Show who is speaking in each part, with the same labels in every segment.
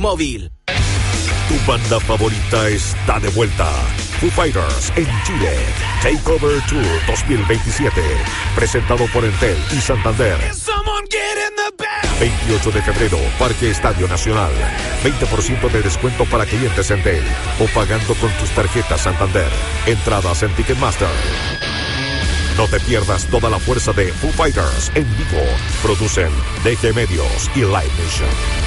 Speaker 1: móvil.
Speaker 2: Tu banda favorita está de vuelta. Foo Fighters en Chile. Takeover Tour 2027. Presentado por Entel y Santander. 28 de febrero, Parque Estadio Nacional. 20% de descuento para clientes Entel o pagando con tus tarjetas Santander. Entradas en Ticketmaster. No te pierdas toda la fuerza de Foo Fighters en vivo. Producen DG Medios y Live Nation.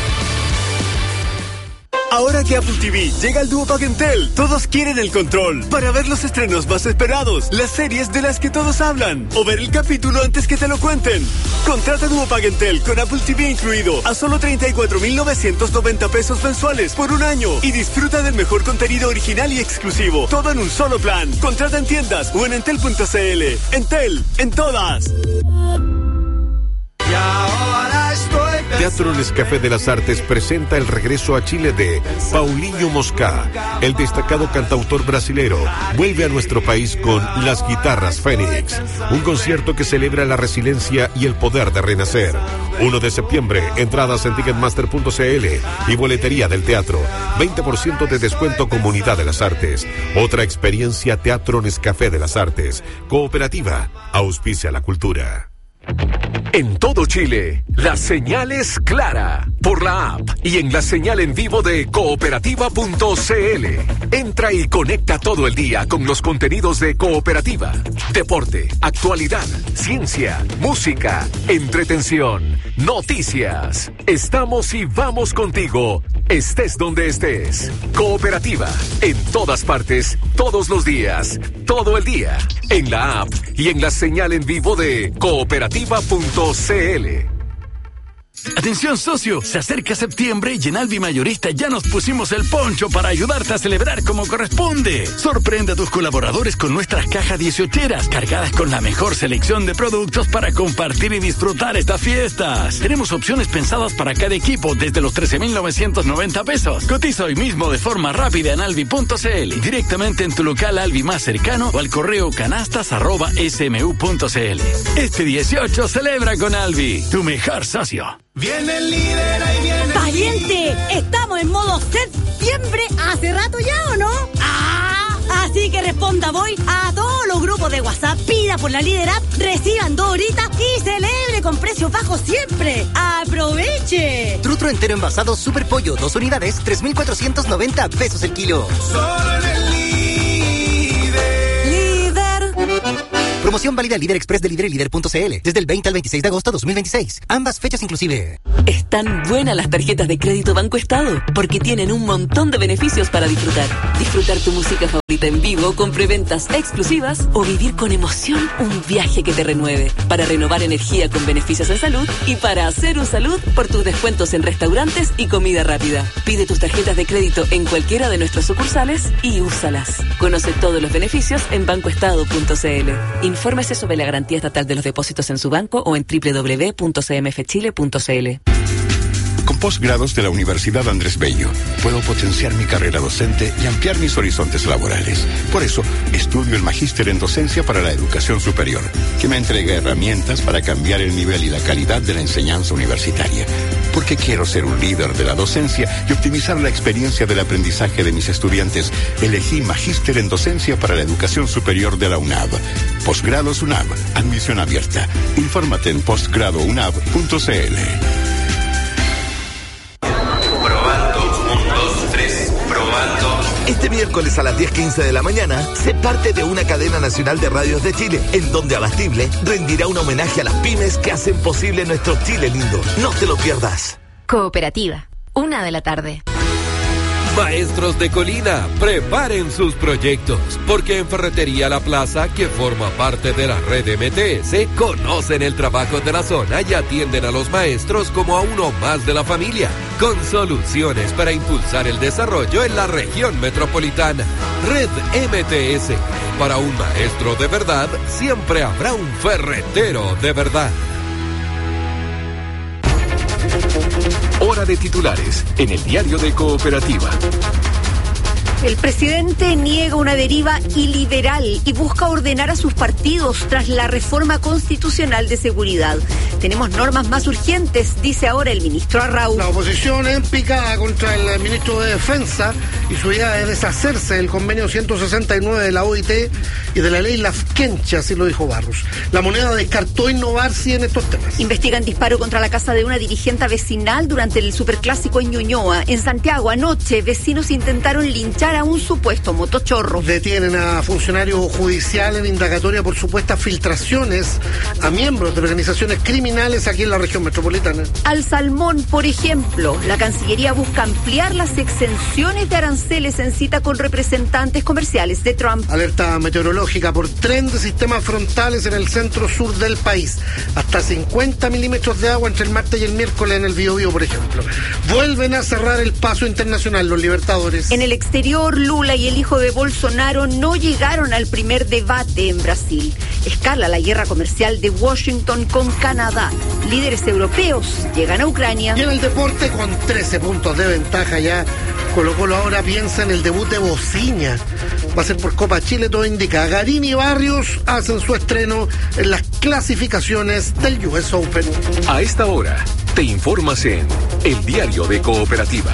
Speaker 3: Ahora que Apple TV llega al Duopack Entel, todos quieren el control para ver los estrenos más esperados, las series de las que todos hablan o ver el capítulo antes que te lo cuenten. Contrata Duopack Entel con Apple TV incluido a solo 34,990 pesos mensuales por un año y disfruta del mejor contenido original y exclusivo. Todo en un solo plan. Contrata en tiendas o en entel.cl. Entel, en todas.
Speaker 4: Y ahora estoy
Speaker 2: Teatro Nescafé de las Artes presenta el regreso a Chile de Paulinho Moscá. El destacado cantautor brasilero vuelve a nuestro país con Las Guitarras Fénix, un concierto que celebra la resiliencia y el poder de renacer. 1 de septiembre, entradas en Ticketmaster.cl y boletería del teatro. 20% de descuento Comunidad de las Artes. Otra experiencia Teatro Nescafé de las Artes. Cooperativa, auspicia la cultura.
Speaker 5: En todo Chile, la señal es clara por la app y en la señal en vivo de cooperativa.cl. Entra y conecta todo el día con los contenidos de Cooperativa. Deporte, actualidad, ciencia, música, entretención, noticias. Estamos y vamos contigo, estés donde estés. Cooperativa, en todas partes, todos los días, todo el día. En la app y en la señal en vivo de cooperativa.cl.
Speaker 6: Atención socio, se acerca septiembre y en Alvi Mayorista ya nos pusimos el poncho para ayudarte a celebrar como corresponde. Sorprende a tus colaboradores con nuestras cajas 18eras cargadas con la mejor selección de productos para compartir y disfrutar estas fiestas. Tenemos opciones pensadas para cada equipo desde los 13,990 pesos. Cotiza hoy mismo de forma rápida en alvi.cl, directamente en tu local Alvi más cercano o al correo canastas@smu.cl. Este 18 celebra con Alvi, tu mejor socio.
Speaker 4: Viene el líder, ahí viene.
Speaker 7: ¡Pariente! Estamos en modo septiembre hace rato ya, ¿o no? ¡Ah! Así que responda voy a todos los grupos de WhatsApp, pida por la Líder App, reciban 2 horitas y celebre con precios bajos siempre. ¡Aproveche!
Speaker 8: Trutro entero envasado Super Pollo, 2 unidades, 3,490 pesos el kilo.
Speaker 4: Solo en el
Speaker 7: Líder.
Speaker 8: Promoción válida Líder Express de Líder y Líder.cl desde el 20 al 26 de agosto de 2026. Ambas fechas inclusive.
Speaker 9: Están buenas las tarjetas de crédito Banco Estado porque tienen un montón de beneficios para disfrutar. Disfrutar tu música favorita en vivo con preventas exclusivas o vivir con emoción un viaje que te renueve. Para renovar energía con beneficios en salud y para hacer un salud por tus descuentos en restaurantes y comida rápida. Pide tus tarjetas de crédito en cualquiera de nuestras sucursales y úsalas. Conoce todos los beneficios en bancoestado.cl. Infórmese sobre la garantía estatal de los depósitos en su banco o en www.cmfchile.cl.
Speaker 10: Con posgrados de la Universidad Andrés Bello, puedo potenciar mi carrera docente y ampliar mis horizontes laborales. Por eso, estudio el Magíster en Docencia para la Educación Superior, que me entrega herramientas para cambiar el nivel y la calidad de la enseñanza universitaria. Porque quiero ser un líder de la docencia y optimizar la experiencia del aprendizaje de mis estudiantes, elegí Magíster en Docencia para la Educación Superior de la UNAV. Posgrados UNAV, admisión abierta. Infórmate en postgradounab.cl.
Speaker 11: Este miércoles a las 10:15 de la mañana, sé parte de una cadena nacional de radios de Chile, en donde Abastible rendirá un homenaje a las pymes que hacen posible nuestro Chile lindo. No te lo pierdas.
Speaker 12: Cooperativa, 1:00 p.m.
Speaker 13: Maestros de Colina, preparen sus proyectos, porque en Ferretería La Plaza, que forma parte de la red MTS, conocen el trabajo de la zona y atienden a los maestros como a uno más de la familia, con soluciones para impulsar el desarrollo en la región metropolitana. Red MTS, para un maestro de verdad, siempre habrá un ferretero de verdad.
Speaker 5: Hora de titulares en el diario de Cooperativa.
Speaker 1: El presidente niega una deriva iliberal y busca ordenar a sus partidos tras la reforma constitucional de seguridad. Tenemos normas más urgentes, dice ahora el ministro Arrau.
Speaker 14: La oposición es picada contra el ministro de Defensa y su idea es deshacerse del convenio 169 de la OIT y de la ley Lafkencha, así lo dijo Barros. La moneda descartó innovar sí en estos temas.
Speaker 1: Investigan disparo contra la casa de una dirigente vecinal durante el superclásico en Ñuñoa. En Santiago, anoche, vecinos intentaron linchar a un supuesto motochorro.
Speaker 14: Detienen a funcionarios judiciales en indagatoria por supuestas filtraciones a miembros de organizaciones criminales aquí en la región metropolitana.
Speaker 1: Al salmón, por ejemplo, la Cancillería busca ampliar las exenciones de aranceles en cita con representantes comerciales de Trump.
Speaker 14: Alerta meteorológica por tren de sistemas frontales en el centro-sur del país. Hasta 50 milímetros de agua entre el martes y el miércoles en el Biobío, por ejemplo. Vuelven a cerrar el paso internacional los Libertadores.
Speaker 1: En el exterior, Lula y el hijo de Bolsonaro no llegaron al primer debate en Brasil. Escala la guerra comercial de Washington con Canadá. Líderes europeos llegan a Ucrania.
Speaker 14: Y en el deporte, con 13 puntos de ventaja ya, Colo-Colo ahora piensa en el debut de Bociña. Va a ser por Copa Chile, todo indica. Garín y Barrios hacen su estreno en las clasificaciones del US Open.
Speaker 5: A esta hora, te informas en El Diario de Cooperativa.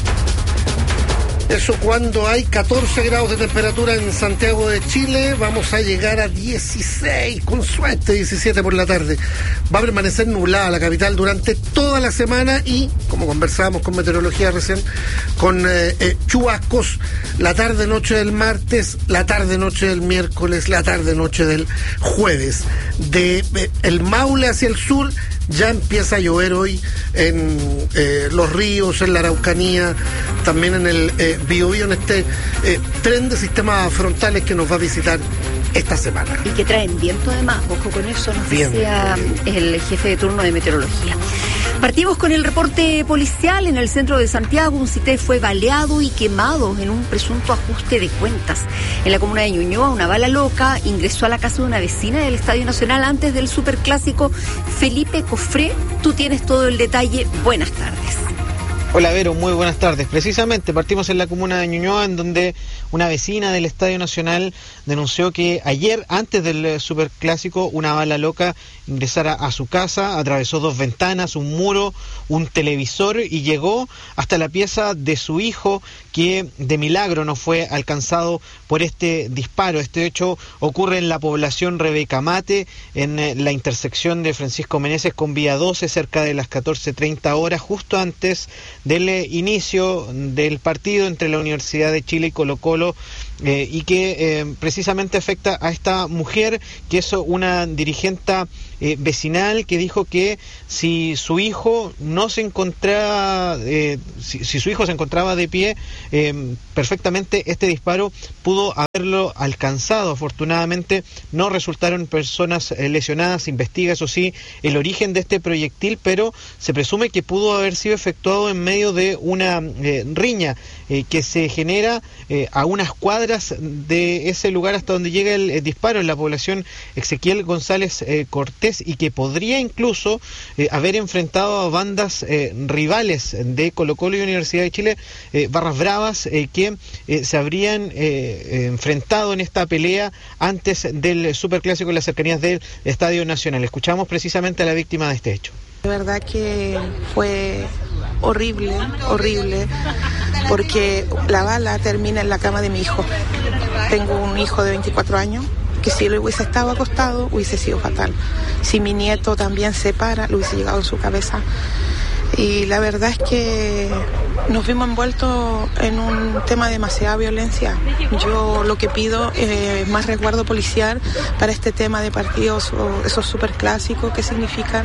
Speaker 14: Eso cuando hay 14 grados de temperatura en Santiago de Chile, vamos a llegar a 16, con suerte 17 por la tarde. Va a permanecer nublada la capital durante toda la semana y, como conversábamos con meteorología recién, con chubascos la tarde-noche del martes, la tarde-noche del miércoles, la tarde-noche del jueves. De el Maule hacia el sur ya empieza a llover hoy en los ríos, en la Araucanía, también en el Biobío, en este tren de sistemas frontales que nos va a visitar esta semana.
Speaker 1: Y que traen viento además, ojo con eso, nos decía el jefe de turno de meteorología. Partimos con el reporte policial. En el centro de Santiago, un cité fue baleado y quemado en un presunto ajuste de cuentas. En la comuna de Ñuñoa, una bala loca ingresó a la casa de una vecina del Estadio Nacional antes del superclásico. Felipe Cofré, tú tienes todo el detalle. Buenas tardes.
Speaker 15: Hola Vero, muy buenas tardes. Precisamente partimos en la comuna de Ñuñoa, en donde una vecina del Estadio Nacional denunció que ayer, antes del superclásico, una bala loca ingresara a su casa, atravesó 2 ventanas, un muro, un televisor y llegó hasta la pieza de su hijo, que de milagro no fue alcanzado por este disparo. Este hecho ocurre en la población Rebeca Mate, en la intersección de Francisco Meneses con Vía 12, cerca de las 14:30 horas, justo antes del inicio del partido entre la Universidad de Chile y Colo-Colo, y que precisamente afecta a esta mujer, que es una dirigente vecinal, que dijo que si su hijo no se encontraba, si su hijo se encontraba de pie, perfectamente este disparo pudo haberlo alcanzado. Afortunadamente no resultaron personas lesionadas. Se investiga, eso sí, el origen de este proyectil, pero se presume que pudo haber sido efectuado en medio de una riña que se genera a unas cuadras de ese lugar hasta donde llega el disparo, en la población Ezequiel González Cortés, y que podría incluso haber enfrentado a bandas rivales de Colo-Colo y Universidad de Chile, barras bravas, que se habrían enfrentado en esta pelea antes del superclásico en las cercanías del Estadio Nacional. Escuchamos precisamente a la víctima de este hecho.
Speaker 16: De verdad que fue horrible, horrible, porque la bala termina en la cama de mi hijo. Tengo un hijo de 24 años, que si él hubiese estado acostado hubiese sido fatal. Si mi nieto también se para, le hubiese llegado en su cabeza. Y la verdad es que nos vimos envueltos en un tema de demasiada violencia. Yo lo que pido es más resguardo policial para este tema de partidos, o esos superclásicos que significan,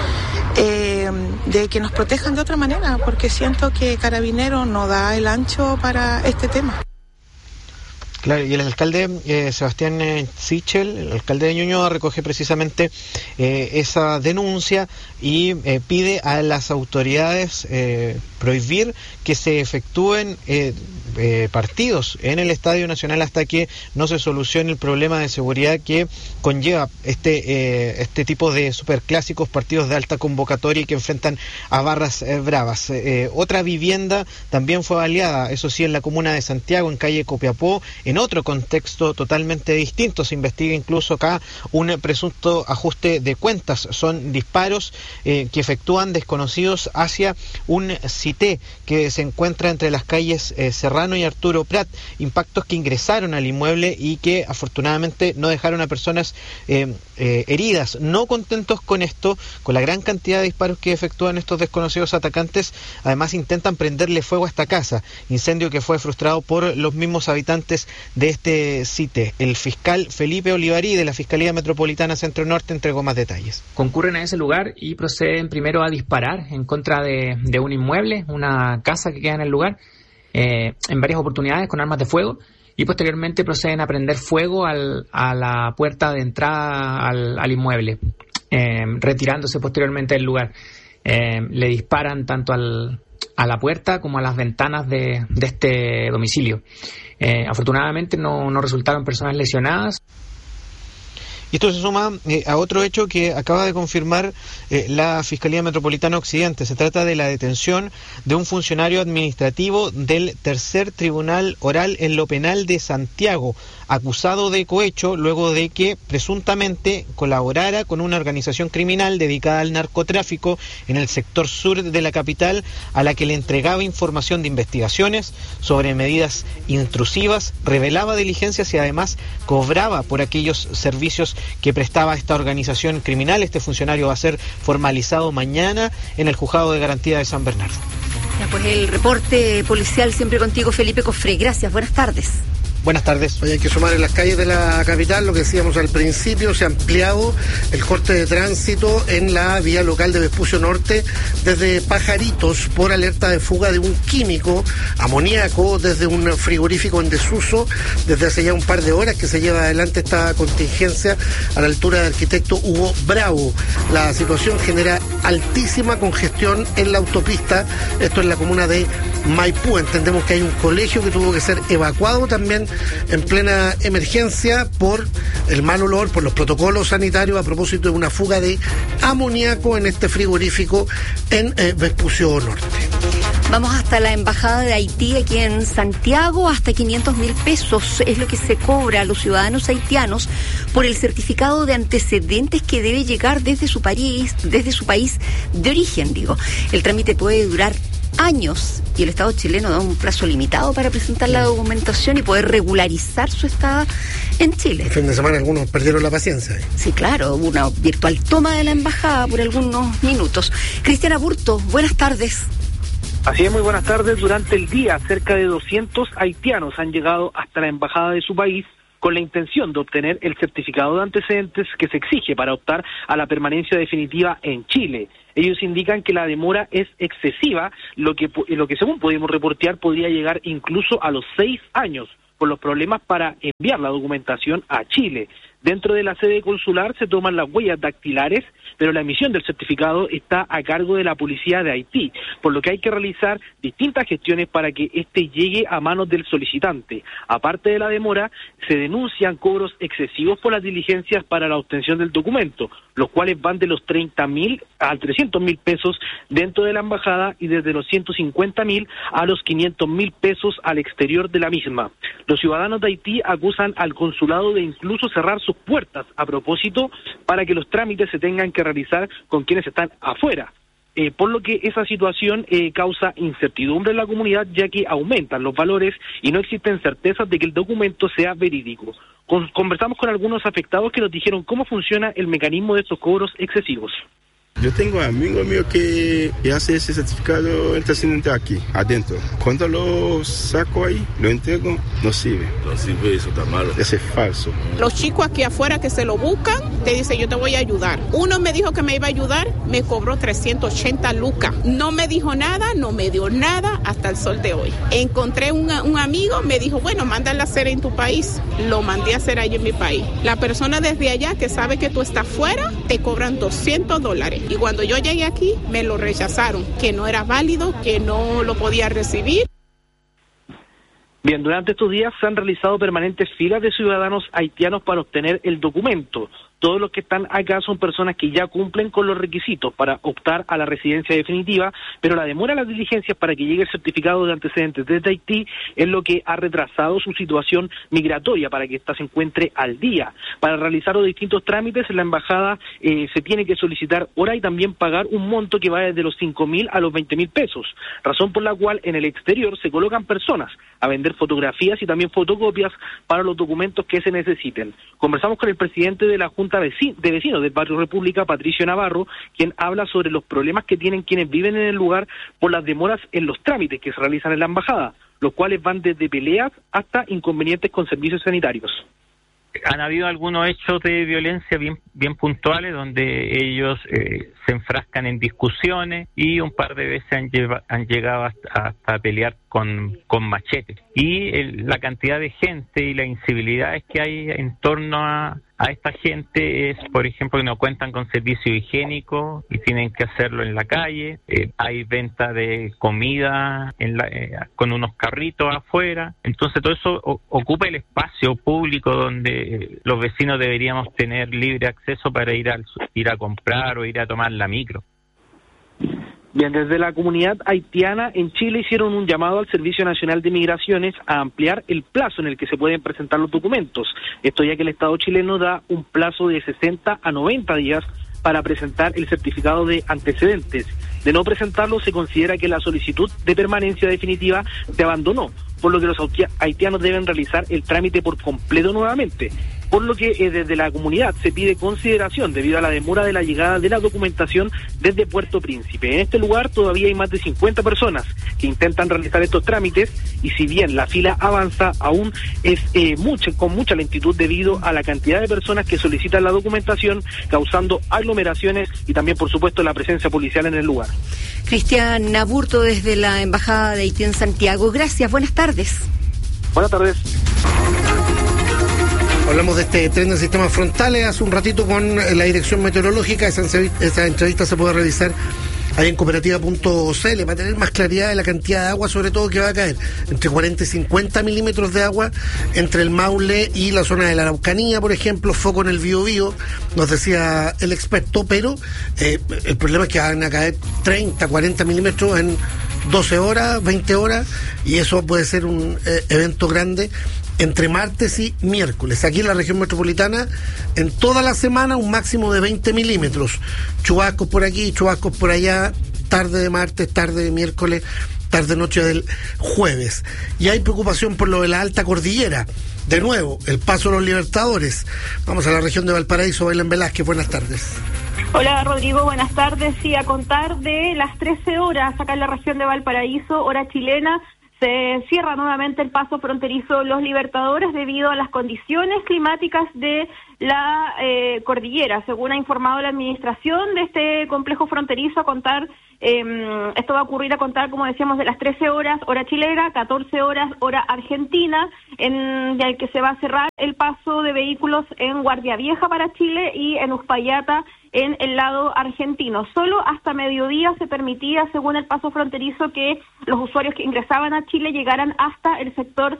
Speaker 16: de que nos protejan de otra manera, porque siento que Carabineros no da el ancho para este tema.
Speaker 15: Claro, y el alcalde Sebastián Sichel, el alcalde de Ñuñoa, recoge precisamente esa denuncia y pide a las autoridades prohibir que se efectúen partidos en el Estadio Nacional hasta que no se solucione el problema de seguridad que conlleva este tipo de superclásicos, partidos de alta convocatoria y que enfrentan a barras bravas. Otra vivienda también fue baleada, eso sí, en la comuna de Santiago, en calle Copiapó, en otro contexto totalmente distinto. Se investiga incluso acá un presunto ajuste de cuentas. Son disparos que efectúan desconocidos hacia un CITE que se encuentra entre las calles Serrano y Arturo Prat. Impactos que ingresaron al inmueble y que afortunadamente no dejaron a personas heridas. No contentos con esto, con la gran cantidad de disparos que efectúan estos desconocidos atacantes, además intentan prenderle fuego a esta casa, incendio que fue frustrado por los mismos habitantes de este CITE. El fiscal Felipe Olivarí de la Fiscalía Metropolitana Centro Norte entregó más detalles.
Speaker 17: Concurren a ese lugar y proceden primero a disparar en contra de un inmueble, una casa que queda en el lugar, en varias oportunidades con armas de fuego, y posteriormente proceden a prender fuego a la puerta de entrada al inmueble, retirándose posteriormente del lugar. Le disparan tanto a la puerta como a las ventanas de este domicilio. Afortunadamente no resultaron personas lesionadas.
Speaker 15: Y esto se suma a otro hecho que acaba de confirmar la Fiscalía Metropolitana Occidente. Se trata de la detención de un funcionario administrativo del Tercer Tribunal Oral en lo Penal de Santiago, acusado de cohecho luego de que presuntamente colaborara con una organización criminal dedicada al narcotráfico en el sector sur de la capital, a la que le entregaba información de investigaciones sobre medidas intrusivas, revelaba diligencias y además cobraba por aquellos servicios que prestaba esta organización criminal. Este funcionario va a ser formalizado mañana en el Juzgado de Garantía de San Bernardo.
Speaker 1: Ya, pues el reporte policial siempre contigo, Felipe Cofré. Gracias, buenas tardes.
Speaker 15: Buenas tardes.
Speaker 14: Hoy hay que sumar en las calles de la capital, lo que decíamos al principio, se ha ampliado el corte de tránsito en la vía local de Vespucio Norte desde Pajaritos por alerta de fuga de un químico amoníaco desde un frigorífico en desuso desde hace ya un par de horas que se lleva adelante esta contingencia a la altura del Arquitecto Hugo Bravo. La situación genera altísima congestión en la autopista, esto en la comuna de Maipú. Entendemos que hay un colegio que tuvo que ser evacuado también en plena emergencia por el mal olor, por los protocolos sanitarios a propósito de una fuga de amoníaco en este frigorífico en Vespucio Norte.
Speaker 1: Vamos hasta la Embajada de Haití aquí en Santiago. Hasta 500.000 pesos es lo que se cobra a los ciudadanos haitianos por el certificado de antecedentes que debe llegar desde su país de origen, El trámite puede durar años y el Estado chileno da un plazo limitado para presentar la documentación y poder regularizar su estado en Chile.
Speaker 14: El fin de semana algunos perdieron la paciencia.
Speaker 1: Sí, claro, hubo una virtual toma de la embajada por algunos minutos. Cristiana Burto, buenas tardes.
Speaker 18: Así es, muy buenas tardes. Durante el día, cerca de 200 haitianos han llegado hasta la embajada de su país con la intención de obtener el certificado de antecedentes que se exige para optar a la permanencia definitiva en Chile. Ellos indican que la demora es excesiva, lo que según pudimos reportear podría llegar incluso a los 6 años por los problemas para enviar la documentación a Chile. Dentro de la sede consular se toman las huellas dactilares, pero la emisión del certificado está a cargo de la policía de Haití, por lo que hay que realizar distintas gestiones para que este llegue a manos del solicitante. Aparte de la demora, se denuncian cobros excesivos por las diligencias para la obtención del documento, los cuales van de los 30.000 a 300.000 pesos dentro de la embajada y desde los 150.000 a los 500.000 pesos al exterior de la misma. Los ciudadanos de Haití acusan al consulado de incluso cerrar sus puertas a propósito para que los trámites se tengan que realizar con quienes están afuera. Por lo que esa situación causa incertidumbre en la comunidad, ya que aumentan los valores y no existen certezas de que el documento sea verídico. Conversamos con algunos afectados que nos dijeron cómo funciona el mecanismo de estos cobros excesivos.
Speaker 19: Yo tengo amigos míos que hace ese certificado de antecedente aquí, adentro. Cuando lo saco ahí, lo entrego, no sirve.
Speaker 20: No sirve, eso está malo.
Speaker 19: Ese es falso.
Speaker 21: Los chicos aquí afuera que se lo buscan, te dicen yo te voy a ayudar. Uno me dijo que me iba a ayudar, me cobró 380 lucas. No me dijo nada, no me dio nada hasta el sol de hoy. Encontré un amigo, me dijo, bueno, mándala a hacer en tu país. Lo mandé a hacer ahí en mi país. La persona desde allá que sabe que tú estás fuera, te cobran $200. Y cuando yo llegué aquí, me lo rechazaron, que no era válido, que no lo podía recibir.
Speaker 18: Bien, durante estos días se han realizado permanentes filas de ciudadanos haitianos para obtener el documento. Todos los que están acá son personas que ya cumplen con los requisitos para optar a la residencia definitiva, pero la demora en las diligencias para que llegue el certificado de antecedentes desde Haití es lo que ha retrasado su situación migratoria para que ésta se encuentre al día. Para realizar los distintos trámites en la embajada se tiene que solicitar hora y también pagar un monto que va desde los 5.000 a los 20.000 pesos, razón por la cual en el exterior se colocan personas a vender fotografías y también fotocopias para los documentos que se necesiten. Conversamos con el presidente de la Junta de Vecinos del Barrio República, Patricio Navarro, quien habla sobre los problemas que tienen quienes viven en el lugar por las demoras en los trámites que se realizan en la embajada, los cuales van desde peleas hasta inconvenientes con servicios sanitarios.
Speaker 20: Han habido algunos hechos de violencia bien puntuales donde ellos se enfrascan en discusiones y un par de veces han llegado hasta pelear con machetes. Y la cantidad de gente y las incivilidades que hay en torno a esta gente es, por ejemplo, que no cuentan con servicio higiénico y tienen que hacerlo en la calle. Hay venta de comida con unos carritos afuera. Entonces todo eso ocupa el espacio público donde los vecinos deberíamos tener libre acceso para ir a comprar o ir a tomar la micro.
Speaker 18: Bien, desde la comunidad haitiana en Chile hicieron un llamado al Servicio Nacional de Migraciones a ampliar el plazo en el que se pueden presentar los documentos. Esto ya que el Estado chileno da un plazo de 60 a 90 días para presentar el certificado de antecedentes. De no presentarlo, se considera que la solicitud de permanencia definitiva se abandonó, por lo que los haitianos deben realizar el trámite por completo nuevamente. Por lo que desde la comunidad se pide consideración debido a la demora de la llegada de la documentación desde Puerto Príncipe. En este lugar todavía hay más de 50 personas que intentan realizar estos trámites y si bien la fila avanza, aún es con mucha lentitud debido a la cantidad de personas que solicitan la documentación, causando aglomeraciones y también, por supuesto, la presencia policial en el lugar.
Speaker 1: Cristian Aburto desde la Embajada de Haití en Santiago. Gracias, buenas tardes.
Speaker 18: Buenas tardes.
Speaker 14: Hablamos de este tren de sistemas frontales hace un ratito con la dirección meteorológica. Esa entrevista se puede revisar ahí en cooperativa.cl para tener más claridad de la cantidad de agua, sobre todo que va a caer entre 40 y 50 milímetros de agua entre el Maule y la zona de la Araucanía, por ejemplo, foco en el Biobío, nos decía el experto, pero el problema es que van a caer 30, 40 milímetros en 12 horas, 20 horas, y eso puede ser un evento grande entre martes y miércoles. Aquí en la región metropolitana, en toda la semana, un máximo de 20 milímetros. Chubascos por aquí, chubascos por allá, tarde de martes, tarde de miércoles, tarde-noche del jueves. Y hay preocupación por lo de la alta cordillera. De nuevo, el paso de los Libertadores. Vamos a la región de Valparaíso. Belén Velázquez, buenas tardes.
Speaker 22: Hola Rodrigo, buenas tardes. Sí, a contar de las 13 horas acá en la región de Valparaíso, hora chilena, se cierra nuevamente el paso fronterizo Los Libertadores debido a las condiciones climáticas de la cordillera. Según ha informado la administración de este complejo fronterizo, a contar, esto va a ocurrir a contar, como decíamos, de las 13 horas, hora chilena, 14 horas, hora argentina, en el que se va a cerrar el paso de vehículos en Guardia Vieja para Chile y en Uspallata en el lado argentino. Solo hasta mediodía se permitía, según el paso fronterizo, que los usuarios que ingresaban a Chile llegaran hasta el sector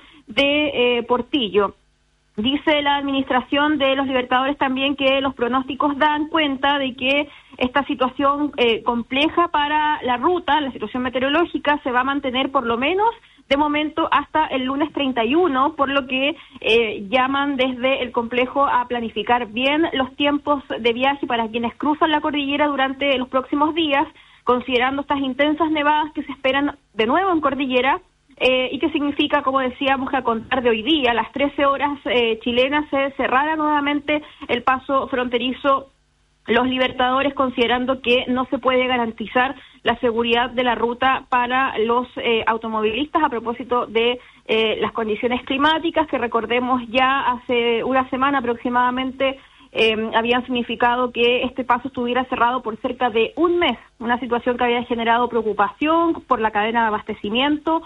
Speaker 22: de Portillo. Dice la administración de Los Libertadores también que los pronósticos dan cuenta de que esta situación compleja para la ruta, la situación meteorológica, se va a mantener por lo menos de momento hasta el lunes 31, por lo que llaman desde el complejo a planificar bien los tiempos de viaje para quienes cruzan la cordillera durante los próximos días, considerando estas intensas nevadas que se esperan de nuevo en cordillera. Y que significa, como decíamos, que a contar de hoy día, a las 13 horas chilenas, se cerrará nuevamente el paso fronterizo Los Libertadores, considerando que no se puede garantizar la seguridad de la ruta para los automovilistas a propósito de las condiciones climáticas, que recordemos ya hace una semana aproximadamente habían significado que este paso estuviera cerrado por cerca de un mes, una situación que había generado preocupación por la cadena de abastecimiento.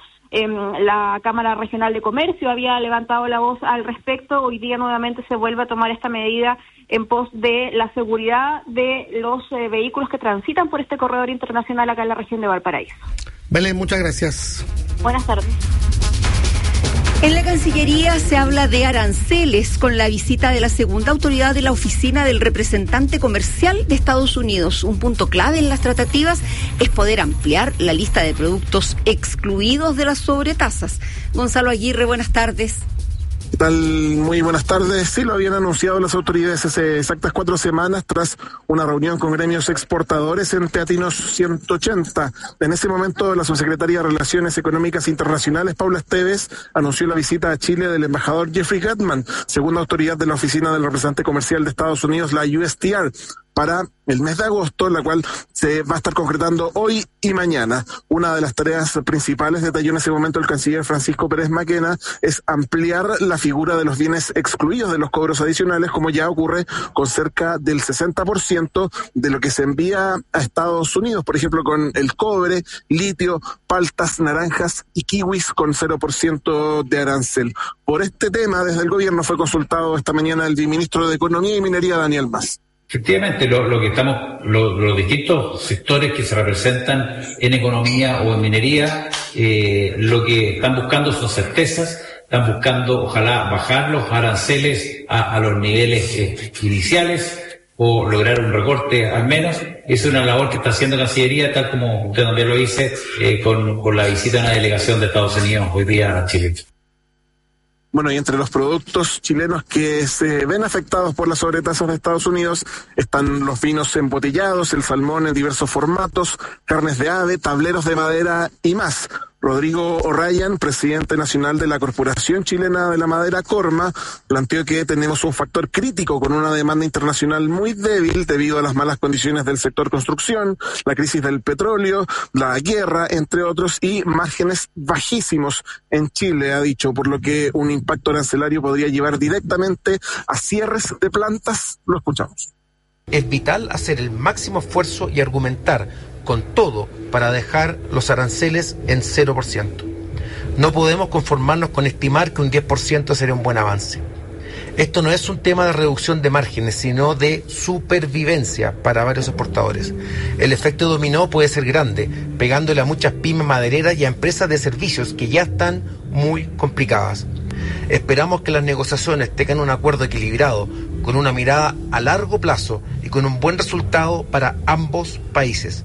Speaker 22: La Cámara Regional de Comercio había levantado la voz al respecto. Hoy día nuevamente se vuelve a tomar esta medida en pos de la seguridad de los vehículos que transitan por este corredor internacional acá en la región de Valparaíso.
Speaker 14: Belén, muchas gracias.
Speaker 22: Buenas tardes.
Speaker 1: En la Cancillería se habla de aranceles con la visita de la segunda autoridad de la Oficina del Representante Comercial de Estados Unidos. Un punto clave en las tratativas es poder ampliar la lista de productos excluidos de las sobretasas. Gonzalo Aguirre, buenas tardes.
Speaker 2: ¿Qué tal? Muy buenas tardes. Sí, lo habían anunciado las autoridades hace exactas 4 semanas tras una reunión con gremios exportadores en Teatinos 180. En ese momento, la subsecretaria de Relaciones Económicas Internacionales, Paula Esteves, anunció la visita a Chile del embajador Jeffrey Gatman, segunda autoridad de la Oficina del Representante Comercial de Estados Unidos, la USTR, para el mes de agosto, la cual se va a estar concretando hoy y mañana. Una de las tareas principales, detalló en ese momento el canciller Francisco Pérez Maquena, es ampliar la figura de los bienes excluidos de los cobros adicionales, como ya ocurre con cerca del 60% de lo que se envía a Estados Unidos, por ejemplo, con el cobre, litio, paltas, naranjas y kiwis con 0% de arancel. Por este tema, desde el gobierno fue consultado esta mañana el ministro de Economía y Minería, Daniel Mas.
Speaker 3: Efectivamente, los distintos sectores que se representan en economía o en minería, lo que están buscando son certezas, están buscando, ojalá, bajar los aranceles a los niveles iniciales o lograr un recorte al menos. Es una labor que está haciendo Cancillería, tal como usted también lo dice, con la visita de una delegación de Estados Unidos hoy día a Chile.
Speaker 2: Bueno, y entre los productos chilenos que se ven afectados por las sobretasas de Estados Unidos están los vinos embotellados, el salmón en diversos formatos, carnes de ave, tableros de madera y más. Rodrigo O'Ryan, presidente nacional de la Corporación Chilena de la Madera, Corma, planteó que tenemos un factor crítico con una demanda internacional muy débil debido a las malas condiciones del sector construcción, la crisis del petróleo, la guerra, entre otros, y márgenes bajísimos en Chile, ha dicho, por lo que un impacto arancelario podría llevar directamente a cierres de plantas. Lo escuchamos.
Speaker 23: Es vital hacer el máximo esfuerzo y argumentar con todo para dejar los aranceles en 0%. No podemos conformarnos con estimar que un 10% sería un buen avance. Esto no es un tema de reducción de márgenes, sino de supervivencia para varios exportadores. El efecto dominó puede ser grande, pegándole a muchas pymes madereras y a empresas de servicios que ya están muy complicadas. Esperamos que las negociaciones tengan un acuerdo equilibrado, con una mirada a largo plazo y con un buen resultado para ambos países.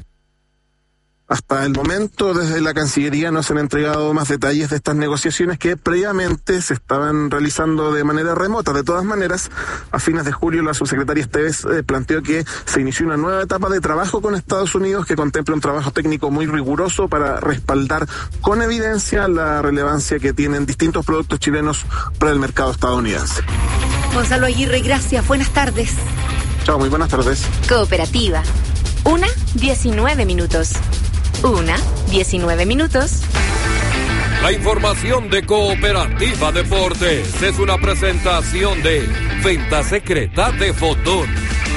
Speaker 2: Hasta el momento, desde la Cancillería no se han entregado más detalles de estas negociaciones que previamente se estaban realizando de manera remota. De todas maneras, a fines de julio la subsecretaria Esteves planteó que se inició una nueva etapa de trabajo con Estados Unidos que contempla un trabajo técnico muy riguroso para respaldar con evidencia la relevancia que tienen distintos productos chilenos para el mercado estadounidense.
Speaker 1: Gonzalo Aguirre, gracias. Buenas tardes.
Speaker 2: Chao, muy buenas tardes.
Speaker 12: Cooperativa. 1:19 minutos. 1:19 minutos.
Speaker 13: La información de Cooperativa Deportes es una presentación de Venta Secreta de Fotón.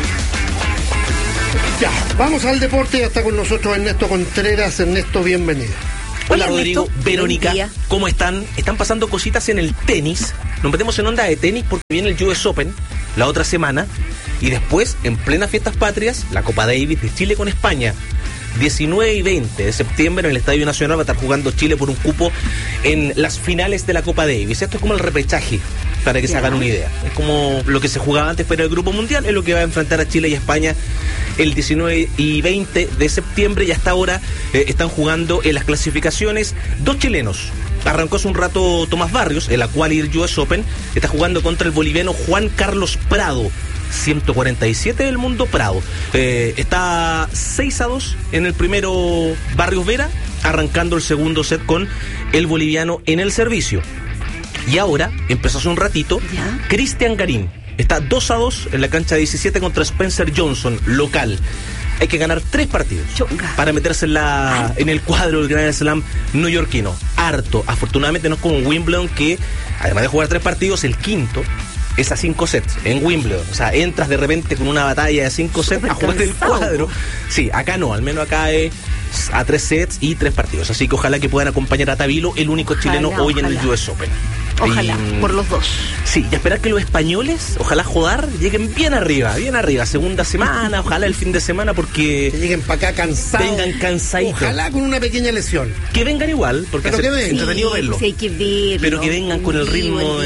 Speaker 14: Ya, vamos al deporte. Ya está con nosotros Ernesto Contreras. Ernesto, bienvenido.
Speaker 24: Hola Rodrigo, Verónica, ¿cómo están? Están pasando cositas en el tenis. Nos metemos en onda de tenis porque viene el US Open la otra semana. Y después, en plenas fiestas patrias, la Copa Davis de Chile con España. 19 y 20 de septiembre en el Estadio Nacional va a estar jugando Chile por un cupo en las finales de la Copa Davis. Esto es como el repechaje, para que se hagan una idea. Es como lo que se jugaba antes fuera del Grupo Mundial, es lo que va a enfrentar a Chile y a España el 19 y 20 de septiembre. Y hasta ahora están jugando en las clasificaciones 2 chilenos. Arrancó hace un rato Tomás Barrios, el Aqualir US Open, está jugando contra el boliviano Juan Carlos Prado. 147 del mundo Prado. Está 6-2 en el primero Barrios Vera, arrancando el segundo set con el boliviano en el servicio. Y ahora, empezó hace un ratito, Cristian Garín. Está 2-2 en la cancha 17 contra Spencer Johnson, local. Hay que ganar 3 partidos para meterse en el cuadro del Grand Slam neoyorquino. Harto. Afortunadamente no es como Wimbledon, que además de jugar 3 partidos, el quinto es a 5 sets en Wimbledon. O sea, entras de repente con una batalla de 5 sets a jugar el cuadro. Sí, acá no, al menos acá es a 3 sets y 3 partidos. Así que ojalá que puedan acompañar a Tabilo, el único chileno hoy en el US Open.
Speaker 1: Ojalá, por los dos.
Speaker 24: Sí, y esperar que los españoles, ojalá jugar, lleguen bien arriba, segunda semana, ojalá el fin de semana, porque...
Speaker 14: Que lleguen para acá cansados.
Speaker 24: Vengan cansaditos.
Speaker 14: Ojalá con una pequeña lesión.
Speaker 24: Que vengan igual, porque es entretenido verlo.
Speaker 1: Sí, hay que verlo.
Speaker 24: Pero que vengan con el ritmo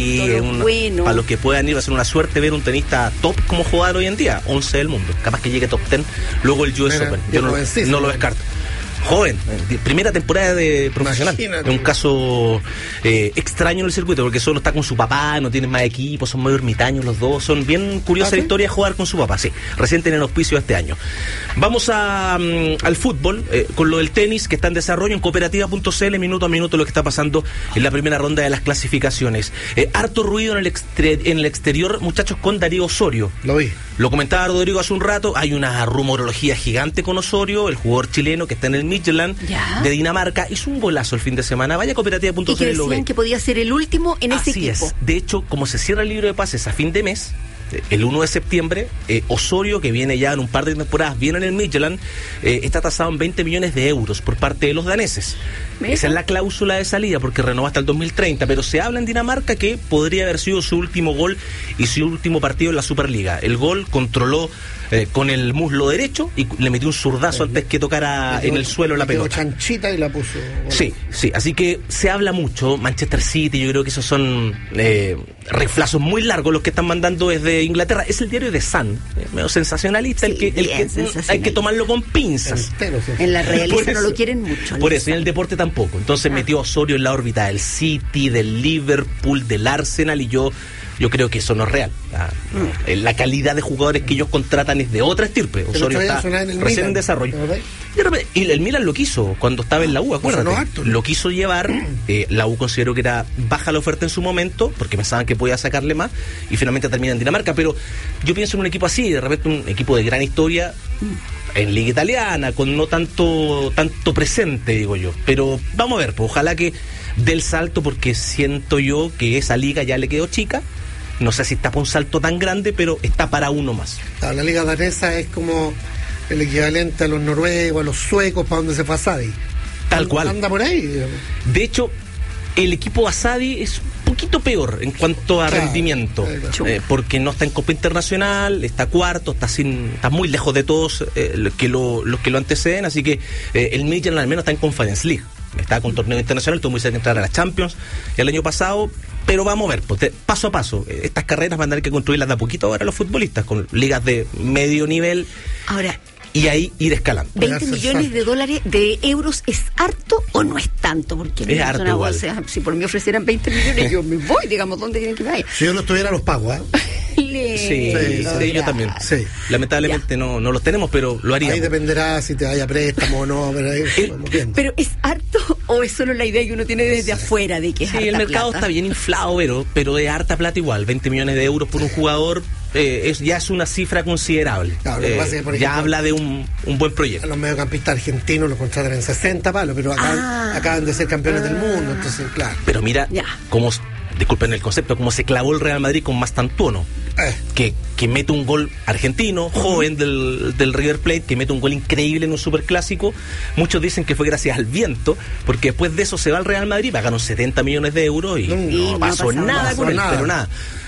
Speaker 1: bueno.
Speaker 24: Para los que puedan ir, va a ser una suerte ver un tenista top como jugar hoy en día, 11 del mundo. Capaz que llegue top 10, luego el US Open. Yo no lo descarto. Joven, primera temporada de profesional. Imagínate. Es un caso extraño en el circuito, porque solo está con su papá, no tienen más equipo, son muy ermitaños los dos, son bien curiosa la historia de jugar con su papá, sí, recién tienen auspicio este año. Vamos al fútbol, con lo del tenis que está en desarrollo en cooperativa.cl, minuto a minuto lo que está pasando en la primera ronda de las clasificaciones. Harto ruido en el exterior, muchachos, con Darío Osorio.
Speaker 14: Lo vi.
Speaker 24: Lo comentaba Rodrigo hace un rato, hay una rumorología gigante con Osorio, el jugador chileno que está en el Midtjylland de Dinamarca, hizo un golazo el fin de semana, vaya a cooperativa.cl.
Speaker 1: Y que decían que podía ser el último en ese equipo.
Speaker 24: Así es, de hecho, como se cierra el libro de pases a fin de mes, el 1 de septiembre, Osorio, que viene ya en un par de temporadas, viene en el Midtjylland, está tasado en 20 millones de euros por parte de los daneses. Esa es la cláusula de salida, porque renovó hasta el 2030, pero se habla en Dinamarca que podría haber sido su último gol y su último partido en la Superliga. El gol controló con el muslo derecho y le metió un zurdazo antes que tocara en el suelo la pelota.
Speaker 14: Chanchita y la puso.
Speaker 24: Sí, así que se habla mucho. Manchester City, yo creo que esos son reflazos muy largos los que están mandando desde Inglaterra. Es el diario The Sun, medio sensacionalista, el que hay que tomarlo con pinzas.
Speaker 1: En la realidad no lo quieren mucho.
Speaker 24: Por eso, y en el deporte tampoco. Entonces metió a Osorio en la órbita del City, del Liverpool, del Arsenal, y yo creo que eso no es real. La calidad de jugadores que ellos contratan es de otra estirpe. Osorio está recién en desarrollo. Y el Milan lo quiso cuando estaba en la U, acuérdate. Lo quiso llevar. La U consideró que era baja la oferta en su momento, porque pensaban que podía sacarle más, y finalmente termina en Dinamarca. Pero yo pienso en un equipo así, de repente un equipo de gran historia, en Liga Italiana, con no tanto presente, digo yo. Pero vamos a ver, pues ojalá que dé el salto, porque siento yo que esa liga ya le quedó chica. No sé si está para un salto tan grande, pero está para uno más.
Speaker 14: La liga danesa es como el equivalente a los noruegos, a los suecos, para donde se fue Asadi.
Speaker 24: Tal cual.
Speaker 14: Anda por ahí, digamos.
Speaker 24: De hecho, el equipo Asadi es un poquito peor en cuanto a rendimiento, porque no está en Copa Internacional, está cuarto, está muy lejos de todos los que lo anteceden, así que el Midtjylland al menos está en Conference League. Está con torneo internacional, tuvo muy cerca de entrar a la Champions el año pasado, pero vamos a ver, pues, paso a paso. Estas carreras van a tener que construirlas de a poquito ahora los futbolistas, con ligas de medio nivel.
Speaker 1: Ahora,
Speaker 24: y ahí ir escalando.
Speaker 1: 20 millones de euros, ¿es harto o no es tanto? Porque
Speaker 24: es harto igual.
Speaker 1: O sea, si por mí ofrecieran 20 millones, yo me voy, digamos, ¿dónde tienen que ir?
Speaker 14: Si yo no estuviera, los pago,
Speaker 24: Sí, yo también. Sí. Lamentablemente no los tenemos, pero lo haríamos.
Speaker 14: Ahí dependerá si te vaya a préstamo o no, pero ahí vamos viendo.
Speaker 1: ¿Pero es harto o es solo la idea que uno tiene desde afuera de que es harta
Speaker 24: el mercado
Speaker 1: plata?
Speaker 24: Está bien inflado, pero de harta plata igual. 20 millones de euros por un jugador ya es una cifra considerable. Claro, lo que pasa es que, por ejemplo, ya habla de un buen proyecto.
Speaker 14: A los mediocampistas argentinos los contratan en 60 palos, pero acaban de ser campeones del mundo, entonces, claro.
Speaker 24: Pero mira cómo, disculpen el concepto, cómo se clavó el Real Madrid con Mastantuono, que mete un gol argentino, joven del River Plate, que mete un gol increíble en un superclásico. Muchos dicen que fue gracias al viento, porque después de eso se va al Real Madrid, pagaron 70 millones de euros y no pasó nada con él, pero nada.